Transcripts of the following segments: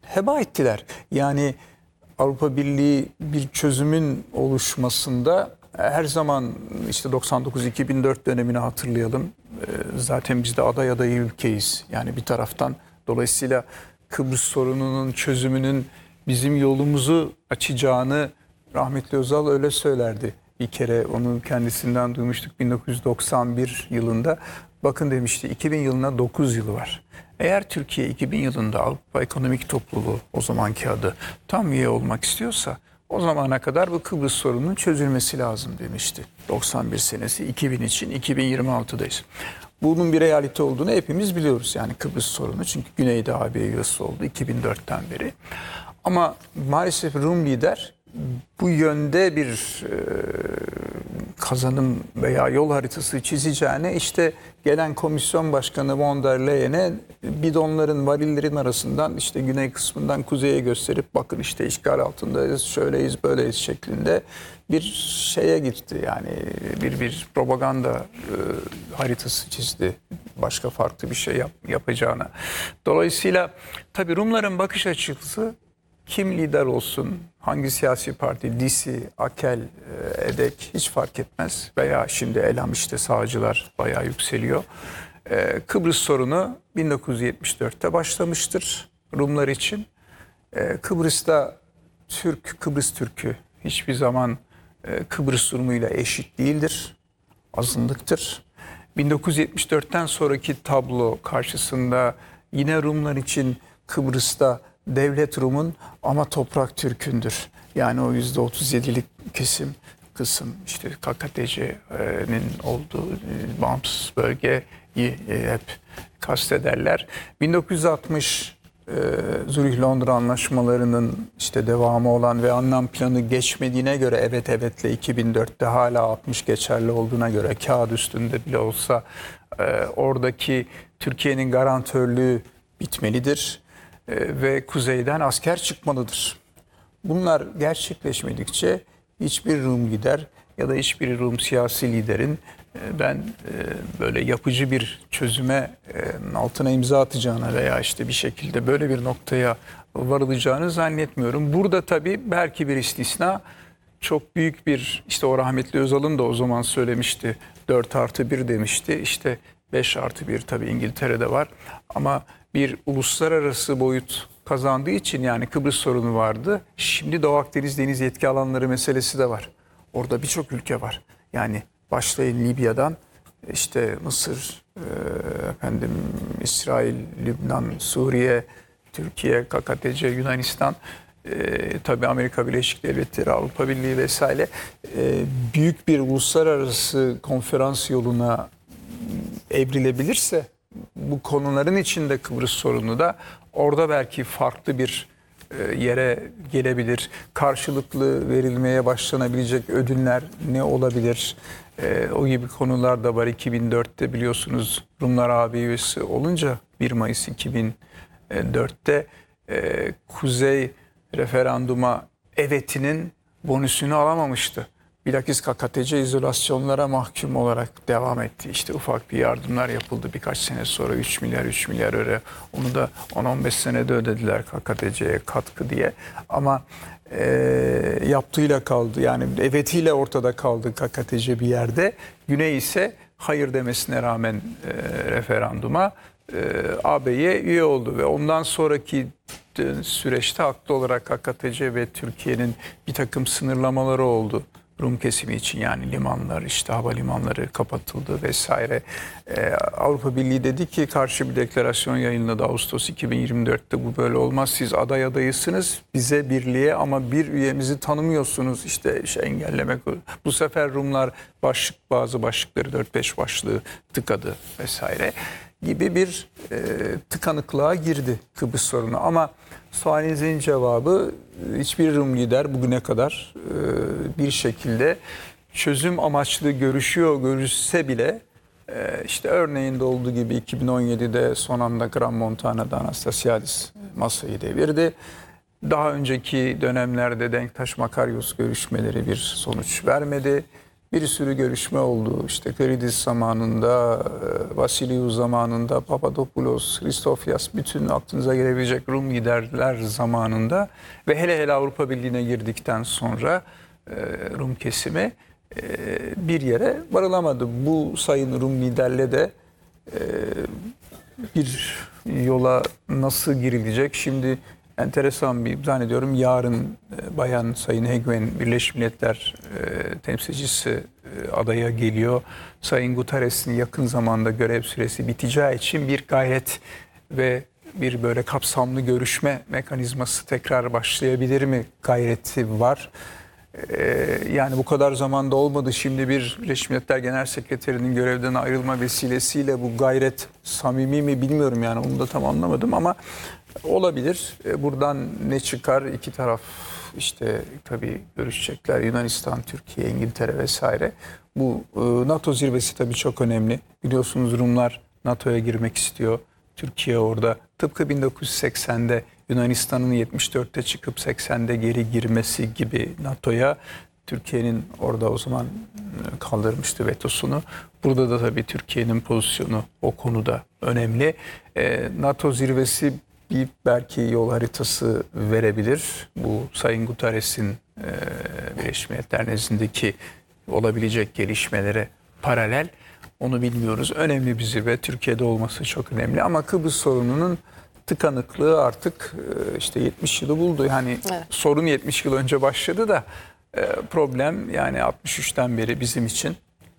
heba ettiler. Yani Avrupa Birliği bir çözümün oluşmasında her zaman işte 99-2004 dönemini hatırlayalım. Zaten biz de aday adayı ülkeyiz. Yani bir taraftan dolayısıyla Kıbrıs sorununun çözümünün bizim yolumuzu açacağını rahmetli Özal öyle söylerdi. Bir kere onu kendisinden duymuştuk 1991 yılında. Bakın demişti 2000 yılına 9 yılı var. Eğer Türkiye 2000 yılında Avrupa Ekonomik Topluluğu, o zamanki adı, tam üye olmak istiyorsa o zamana kadar bu Kıbrıs sorununun çözülmesi lazım demişti. 91 senesi 2000 için 2026'dayız. Bunun bir realite olduğunu hepimiz biliyoruz yani Kıbrıs sorunu. Çünkü Güney'de AB üyesi oldu 2004'ten beri. Ama maalesef Rum lider bu yönde bir kazanım veya yol haritası çizeceğine işte gelen komisyon başkanı von der Leyen'e bidonların, varillerin arasından işte güney kısmından kuzeye gösterip bakın işte işgal altındayız, şöyleyiz, böyleyiz şeklinde bir şeye gitti. Yani bir propaganda haritası çizdi. Başka farklı bir şey yapacağına. Dolayısıyla tabii Rumların bakış açısı kim lider olsun, hangi siyasi parti, DİSİ, AKEL, EDEK hiç fark etmez. Veya şimdi Elam işte sağcılar bayağı yükseliyor. Kıbrıs sorunu 1974'te başlamıştır Rumlar için. Kıbrıs'ta Kıbrıs Türk'ü hiçbir zaman Kıbrıs Rumuyla eşit değildir, azınlıktır. 1974'ten sonraki tablo karşısında yine Rumlar için Kıbrıs'ta devlet Rum'un ama toprak Türk'ündür. Yani o %37'lik kısım işte KKTC'nin olduğu bağımsız bölgeyi hep kastederler. 1960 Zürih-Londra anlaşmalarının işte devamı olan ve anlam planı geçmediğine göre evetle 2004'te hala 60 geçerli olduğuna göre kağıt üstünde bile olsa oradaki Türkiye'nin garantörlüğü bitmelidir. Ve kuzeyden asker çıkmalıdır. Bunlar gerçekleşmedikçe hiçbir Rum lider ya da hiçbir Rum siyasi liderin ben böyle yapıcı bir çözüme altına imza atacağına veya işte bir şekilde böyle bir noktaya varılacağını zannetmiyorum. Burada tabii belki bir istisna, çok büyük bir işte o rahmetli Özal'ın da o zaman söylemişti 4+1 demişti. İşte 5+1 tabii İngiltere'de var ama bir uluslararası boyut kazandığı için yani Kıbrıs sorunu vardı. Şimdi Doğu Akdeniz deniz yetki alanları meselesi de var. Orada birçok ülke var. Yani başlayın Libya'dan işte Mısır, İsrail, Lübnan, Suriye, Türkiye, KKTC, Yunanistan, tabii Amerika Birleşik Devletleri, Avrupa Birliği vesaire büyük bir uluslararası konferans yoluna evrilebilirse bu konuların içinde Kıbrıs sorunu da orada belki farklı bir yere gelebilir. Karşılıklı verilmeye başlanabilecek ödüller ne olabilir? O gibi konular da var. 2004'te biliyorsunuz Rumlar AB üyesi olunca 1 Mayıs 2004'te Kuzey referanduma evetinin bonusunu alamamıştı. Bilakis KKTC izolasyonlara mahkum olarak devam etti. İşte ufak bir yardımlar yapıldı birkaç sene sonra 3 milyar öyle. Onu da 10-15 senede ödediler KKTC'ye katkı diye. Ama yaptığıyla kaldı. Yani evetiyle ortada kaldı KKTC bir yerde. Güney ise hayır demesine rağmen referanduma AB'ye üye oldu ve ondan sonraki süreçte haklı olarak KKTC ve Türkiye'nin bir takım sınırlamaları oldu. Rum kesimi için yani limanlar işte havalimanları kapatıldı vesaire. Avrupa Birliği dedi ki karşı bir deklarasyon yayınladı Ağustos 2024'te bu böyle olmaz. Siz adayısınız bize birliğe ama bir üyemizi tanımıyorsunuz işte engellemek. Bu sefer Rumlar bazı başlıkları 4-5 başlığı tıkadı vesaire gibi bir tıkanıklığa girdi Kıbrıs sorunu. Ama sualinizin cevabı hiçbir Rum lider bugüne kadar bir şekilde çözüm amaçlı görüşse bile işte örneğinde olduğu gibi 2017'de son anda Gran Montana'da Anastasiadis masayı devirdi. Daha önceki dönemlerde Denktaş Makaryos görüşmeleri bir sonuç vermedi. bir sürü görüşme oldu. İşte Klidis zamanında, Vasiliou zamanında, Papadopoulos, Christofias, bütün aklınıza gelebilecek Rum liderler zamanında ve hele Avrupa Birliği'ne girdikten sonra Rum kesimi bir yere varılamadı. Bu sayın Rum liderle de bir yola nasıl girilecek? Şimdi enteresan bir, zannediyorum yarın Bayan Sayın Heguen Birleşmiş Milletler temsilcisi adaya geliyor. Sayın Guterres'in yakın zamanda görev süresi biteceği için bir gayret ve bir böyle kapsamlı görüşme mekanizması tekrar başlayabilir mi gayreti var. Yani bu kadar zamanda olmadı. Şimdi bir Birleşmiş Milletler Genel Sekreterinin görevden ayrılma vesilesiyle bu gayret samimi mi bilmiyorum, yani onu da tam anlamadım ama olabilir. Buradan ne çıkar? İki taraf işte tabii görüşecekler. Yunanistan, Türkiye, İngiltere vesaire. Bu NATO zirvesi tabii çok önemli. Biliyorsunuz Rumlar NATO'ya girmek istiyor. Türkiye orada tıpkı 1980'de Yunanistan'ın 74'te çıkıp 80'de geri girmesi gibi NATO'ya, Türkiye'nin orada o zaman kaldırmıştı vetosunu. Burada da tabii Türkiye'nin pozisyonu o konuda önemli. NATO zirvesi bir belki yol haritası verebilir. Bu Sayın Guterres'in Birleşmiş Milletler nezdindeki olabilecek gelişmelere paralel. Onu bilmiyoruz. Önemli bir zirve. Türkiye'de olması çok önemli. Ama Kıbrıs sorununun tıkanıklığı artık işte 70 yılı buldu. Yani evet, sorun 70 yıl önce başladı da problem yani 63'ten beri bizim için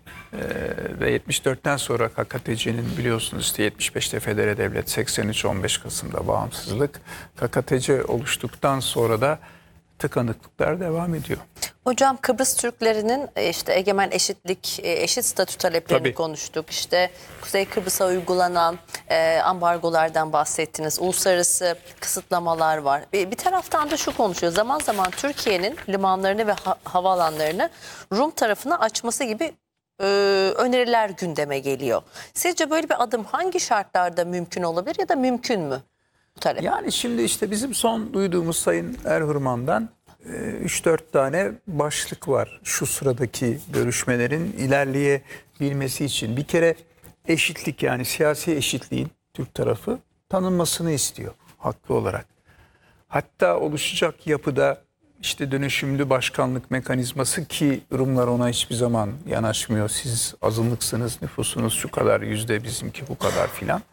ve 74'ten sonra KKTC'nin biliyorsunuz işte 75'te Federe Devlet, 83 15 Kasım'da bağımsızlık. KKTC oluştuktan sonra da tıkanıklıklar devam ediyor. Hocam Kıbrıs Türklerinin işte egemen eşitlik, eşit statü taleplerini Tabii konuştuk. İşte Kuzey Kıbrıs'a uygulanan ambargolardan bahsettiniz. Uluslararası kısıtlamalar var. Bir taraftan da şu konuşuyor. Zaman zaman Türkiye'nin limanlarını ve havaalanlarını Rum tarafına açması gibi öneriler gündeme geliyor. Sizce böyle bir adım hangi şartlarda mümkün olabilir ya da mümkün mü bu talep? Yani şimdi işte bizim son duyduğumuz Sayın Erhurman'dan 3-4 tane başlık var şu sıradaki görüşmelerin ilerleyebilmesi için. Bir kere eşitlik, yani siyasi eşitliğin Türk tarafı tanınmasını istiyor haklı olarak. Hatta oluşacak yapıda işte dönüşümlü başkanlık mekanizması, ki Rumlar ona hiçbir zaman yanaşmıyor. Siz azınlıksınız, nüfusunuz şu kadar yüzde, bizimki bu kadar filan.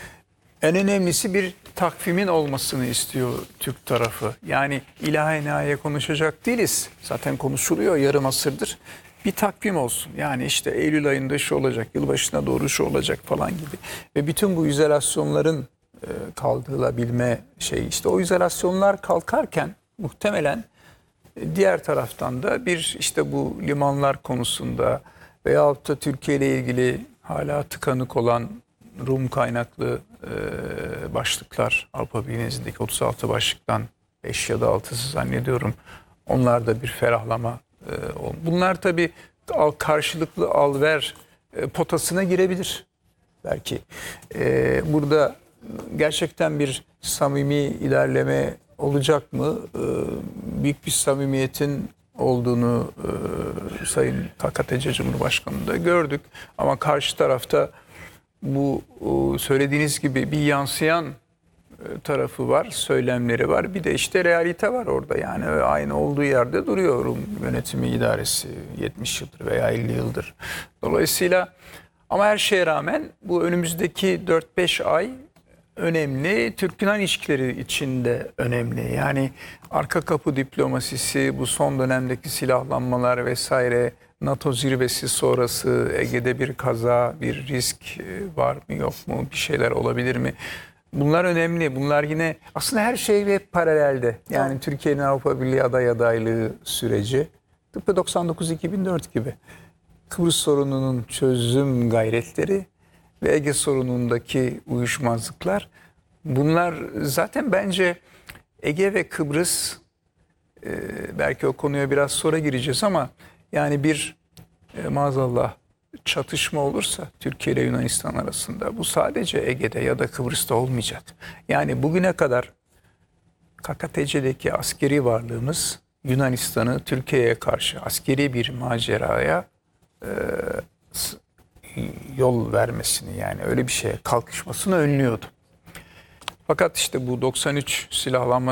En önemlisi bir takvimin olmasını istiyor Türk tarafı. Yani ilahe nihaya konuşacak değiliz. Zaten konuşuluyor yarım asırdır. Bir takvim olsun. Yani işte Eylül ayında şu olacak, yılbaşına doğru şu olacak falan gibi. Ve bütün bu izolasyonların kaldırılabilme şeyi, işte o izolasyonlar kalkarken muhtemelen diğer taraftan da bir işte bu limanlar konusunda veyahut da Türkiye ile ilgili hala tıkanık olan Rum kaynaklı başlıklar, Avrupa Birliği nezdindeki 36 başlıktan 5 ya da 6'sı zannediyorum. Onlar da bir ferahlama. Bunlar tabii karşılıklı al-ver potasına girebilir belki. Burada gerçekten bir samimi ilerleme olacak mı? Büyük bir samimiyetin olduğunu Sayın KKTC Cumhurbaşkanı'nda gördük. Ama karşı tarafta bu söylediğiniz gibi bir yansıyan tarafı var, söylemleri var. Bir de işte realite var orada. Yani aynı olduğu yerde duruyor Rum yönetimi idaresi 70 yıldır veya 50 yıldır. Dolayısıyla ama her şeye rağmen bu önümüzdeki 4-5 ay önemli. Türk-Yunan ilişkileri için de önemli. Yani arka kapı diplomasisi, bu son dönemdeki silahlanmalar vesaire, NATO zirvesi sonrası Ege'de bir kaza, bir risk var mı yok mu, bir şeyler olabilir mi? Bunlar önemli. Bunlar yine aslında her şey hep paralelde. Yani Türkiye'nin Avrupa Birliği adaylığı süreci tıpkı 99-2004 gibi. Kıbrıs sorununun çözüm gayretleri ve Ege sorunundaki uyuşmazlıklar, bunlar zaten bence Ege ve Kıbrıs, belki o konuya biraz sonra gireceğiz ama yani bir maazallah çatışma olursa Türkiye ile Yunanistan arasında, bu sadece Ege'de ya da Kıbrıs'ta olmayacak. Yani bugüne kadar KKTC'deki askeri varlığımız Yunanistan'ı Türkiye'ye karşı askeri bir maceraya yol vermesini, yani öyle bir şeye kalkışmasını önlüyordu. Fakat işte bu 93 silahlanma